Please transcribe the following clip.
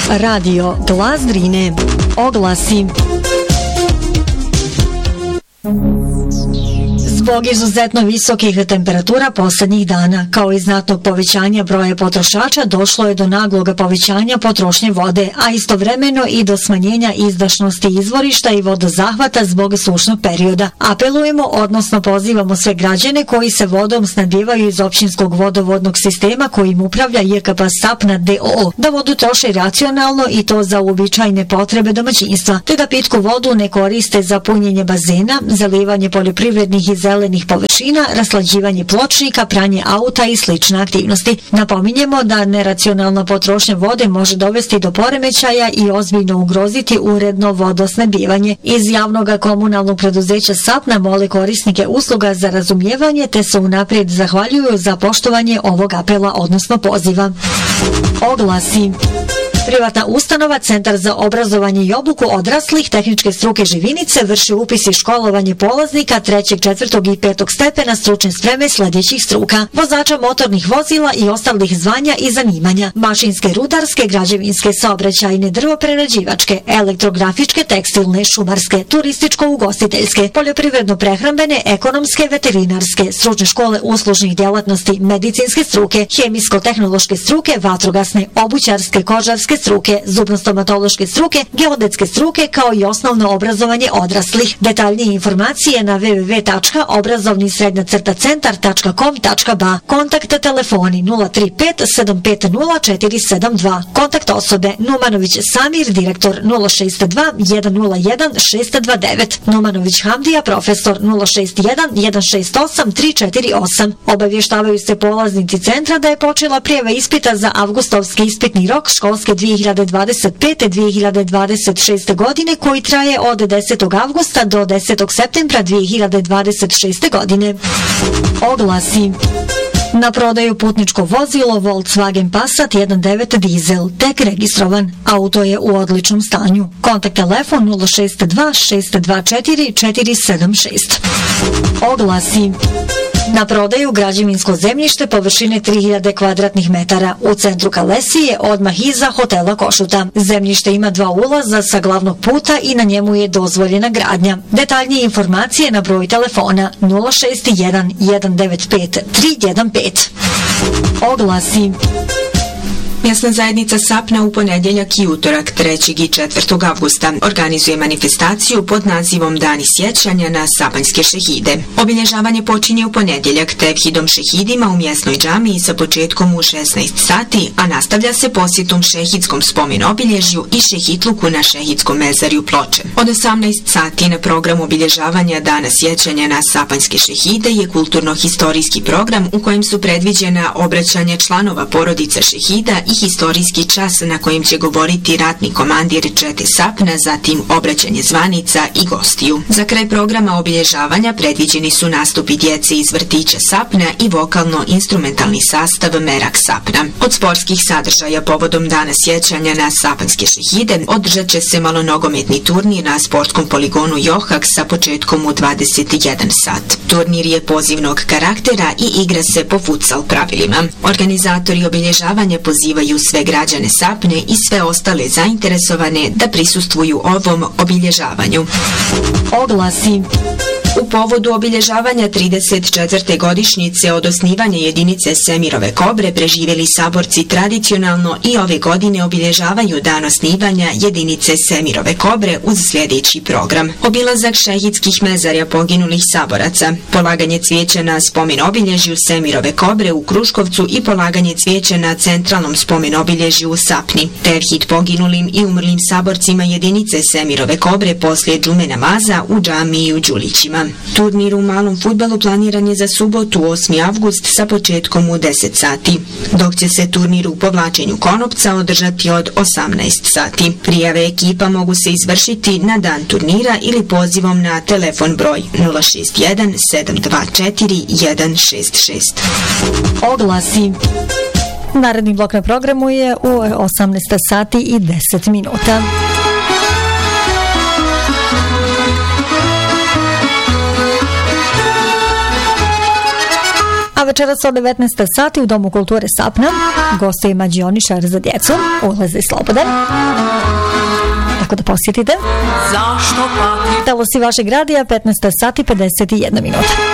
Radio Glas Drine. Oglasi. Zbog izuzetno visokih temperatura posljednjih dana, kao i znatnog povećanja broja potrošača, došlo je do naglog povećanja potrošnje vode, a istovremeno i do smanjenja izdašnosti izvorišta i vodozahvata zbog sušnog perioda. Apelujemo, odnosno pozivamo sve građane koji se vodom snabdijevaju iz općinskog vodovodnog sistema kojim upravlja JKP Sapna d.o.o. da vodu troše racionalno i to za uobičajene potrebe domaćinstva, te da pitku vodu ne koriste za punjenje bazena, zalivanje poljoprivrednih i zelenih površina, raslađivanje pločnika, pranje auta i slične aktivnosti. Napominjemo da neracionalna potrošnja vode može dovesti do poremećaja i ozbiljno ugroziti uredno vodosnabdijevanje. Iz javnog komunalnog preduzeća Sapna mole korisnike usluga za razumijevanje te se unaprijed zahvaljuju za poštovanje ovog apela, odnosno poziva. Oglasi. Privatna ustanova Centar za obrazovanje i obuku odraslih tehničke struke Živinice vrši upis i školovanje polaznika 3., 4. i 5. stepena stručne spreme sljedećih struka: vozača motornih vozila i ostalih zvanja i zanimanja, mašinske, rudarske, građevinske, saobraćajne, drvoprerađivačke, elektrografičke, tekstilne, šumarske, turističko-ugostiteljske, poljoprivredno-prehrambene, ekonomske, veterinarske, stručne škole uslužnih djelatnosti, medicinske struke, hemijsko-tehnološke struke, vatrogasne, obućarske, kožarske struke, zubno-stomatološke struke, geodetske struke, kao i osnovno obrazovanje odraslih. Detaljnije informacije na www.obrazovni-centar.com.ba. Kontakt telefoni 035 750 472. Kontakt osobe Numanović Samir, direktor 062 101 629. Numanović Hamdija, profesor 061 168 348. Obavještavaju se polaznici centra da je počela prijava ispita za avgustovski ispitni rok školske 2025-2026. godine koji traje od 10. avgusta do 10. septembra 2026. godine. Oglasi. Na prodaju putničko vozilo Volkswagen Passat 1.9 dizel, tek registrovan. Auto je u odličnom stanju. Kontakt telefon 062 624 476. Oglasi. Na prodaju građevinsko zemljište površine 3000 kvadratnih metara u centru Kalesije, odmah iza hotela Košuta. Zemljište ima 2 ulaza sa glavnog puta i na njemu je dozvoljena gradnja. Detaljnije informacije na broj telefona 061 195 315. Oglasi. Mjesna zajednica Sapna u ponedjeljak i utorak 3. i 4. avgusta organizuje manifestaciju pod nazivom Dani sjećanja na sapanjske šehide. Obilježavanje počinje u ponedjeljak tevhidom šehidima u mjesnoj džamiji sa početkom u 16 sati, a nastavlja se posjetom šehidskom spomen obilježju i šehitluku na šehidskom mezarju Ploče. Od 18 sati na programu obilježavanja Dana sjećanja na sapanjske šehide je kulturno-historijski program u kojem su predviđena obraćanje članova porodica šehida i historijski čas na kojem će govoriti ratni komandir čete Sapna, zatim obraćanje zvanica i gostiju. Za kraj programa obilježavanja predviđeni su nastupi djece iz vrtića Sapna i vokalno-instrumentalni sastav Merak Sapna. Od sportskih sadržaja povodom Dana sjećanja na sapanjske šehide održat će se malonogometni turnir na sportskom poligonu Johak sa početkom u 21 sat. Turnir je pozivnog karaktera i igra se po futsal pravilima. Organizatori obilježavanja pozivaju sve građane Sapne i sve ostale zainteresovane da prisustvuju ovom obilježavanju. Oglasi. U povodu obilježavanja 34. godišnjice od osnivanja jedinice Semirove Kobre preživjeli saborci tradicionalno i ove godine obilježavaju dan osnivanja jedinice Semirove Kobre uz sljedeći program: obilazak šehidskih mezarja poginulih saboraca, polaganje cvijeća na spomen obilježju Semirove Kobre u Kruškovcu i polaganje cvijeća na centralnom spomen obilježju u Sapni, tevhid poginulim i umrlim saborcima jedinice Semirove Kobre poslije džume namaza u džamiji u Đulićima. Turnir u malom fudbalu planiran je za subotu 8. avgust sa početkom u 10 sati, dok će se turnir u povlačenju konopca održati od 18 sati. Prijave ekipa mogu se izvršiti na dan turnira ili pozivom na telefon broj 061 724 166. Oglasi. Naredni blok na programu je u 18 sati i 10 minuta. večeras od 19 sati u Domu kulture Sapna goste je mađioničar za djecu, ulaz je slobodan. Tako da posjetite. Telosi vašeg radija 15 sati 51 minuta.